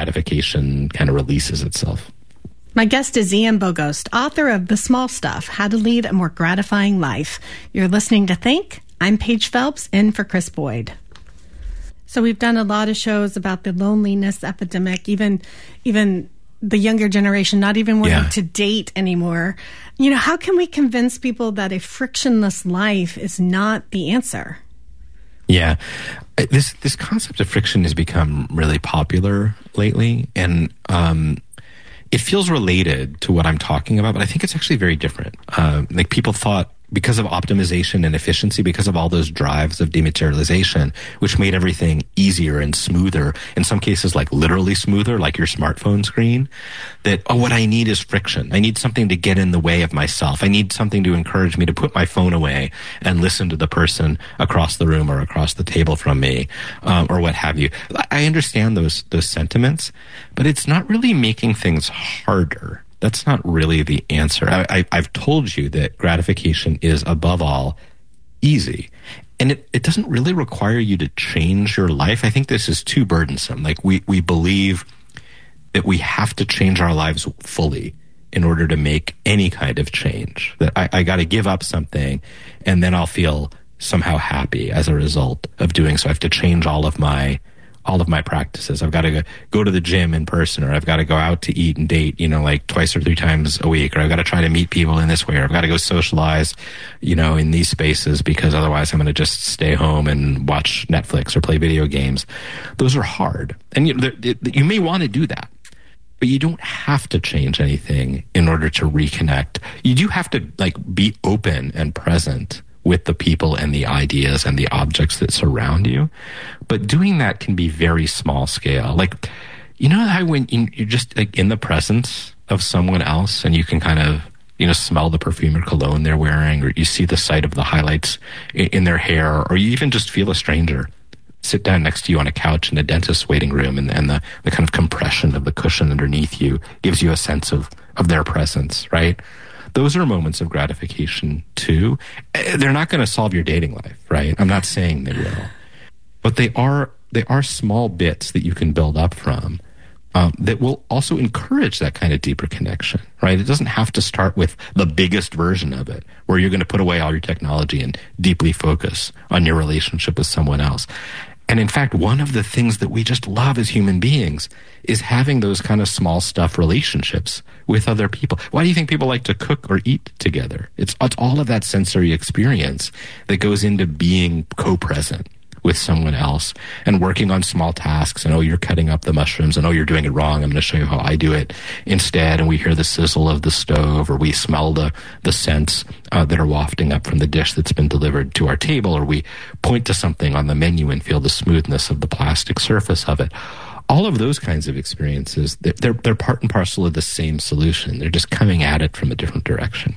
gratification kind of releases itself. My guest is Ian Bogost, author of The Small Stuff, How to Lead a More Gratifying Life. You're listening to Think. I'm Paige Phelps, in for Chris Boyd. So we've done a lot of shows about the loneliness epidemic, even the younger generation not even wanting to date anymore. You know, how can we convince people that a frictionless life is not the answer? Yeah. This concept of friction has become really popular lately, and it feels related to what I'm talking about, but I think it's actually very different. Like people thought, because of optimization and efficiency, because of all those drives of dematerialization, which made everything easier and smoother, in some cases like literally smoother, like your smartphone screen, that, what I need is friction. I need something to get in the way of myself. I need something to encourage me to put my phone away and listen to the person across the room or across the table from me, or what have you. I understand those sentiments, but it's not really making things harder. That's not really the answer. I've told you that gratification is, above all, easy. And it doesn't really require you to change your life. I think this is too burdensome. Like we believe that we have to change our lives fully in order to make any kind of change. That I got to give up something and then I'll feel somehow happy as a result of doing so. I have to change all of my practices. I've got to go to the gym in person, or I've got to go out to eat and date, like twice or three times a week, or I've got to try to meet people in this way, or I've got to go socialize, in these spaces, because otherwise I'm going to just stay home and watch Netflix or play video games. Those are hard. And you may want to do that, but you don't have to change anything in order to reconnect. You do have to be open and present with the people and the ideas and the objects that surround you. But doing that can be very small scale. Like, how when you're just in the presence of someone else and you can kind of, smell the perfume or cologne they're wearing, or you see the sight of the highlights in their hair, or you even just feel a stranger sit down next to you on a couch in a dentist's waiting room, and the kind of compression of the cushion underneath you gives you a sense of their presence, right? Those are moments of gratification too. They're not going to solve your dating life, right? I'm not saying they will, but they are small bits that you can build up from that will also encourage that kind of deeper connection, right? It doesn't have to start with the biggest version of it, where you're going to put away all your technology and deeply focus on your relationship with someone else. And in fact, one of the things that we just love as human beings is having those kind of small stuff relationships with other people. Why do you think people like to cook or eat together? It's all of that sensory experience that goes into being co-present with someone else and working on small tasks. And, you're cutting up the mushrooms, and, you're doing it wrong. I'm going to show you how I do it instead. And we hear the sizzle of the stove, or we smell the scents that are wafting up from the dish that's been delivered to our table, or we point to something on the menu and feel the smoothness of the plastic surface of it. All of those kinds of experiences, they're part and parcel of the same solution. They're just coming at it from a different direction.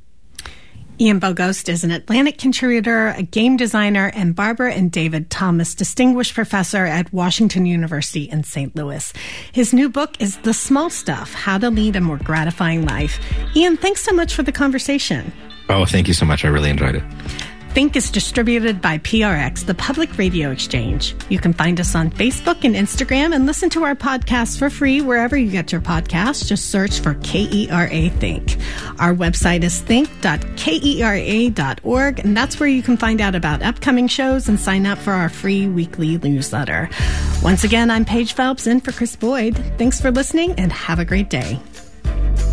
Ian Bogost is an Atlantic contributor, a game designer, and Barbara and David Thomas Distinguished Professor at Washington University in St. Louis. His new book is The Small Stuff, How to Lead a More Gratifying Life. Ian, thanks so much for the conversation. Oh, thank you so much. I really enjoyed it. Think is distributed by PRX, the Public Radio Exchange. You can find us on Facebook and Instagram and listen to our podcasts for free wherever you get your podcasts. Just search for KERA Think. Our website is think.kera.org, and that's where you can find out about upcoming shows and sign up for our free weekly newsletter. Once again, I'm Paige Phelps, in for Chris Boyd. Thanks for listening, and have a great day.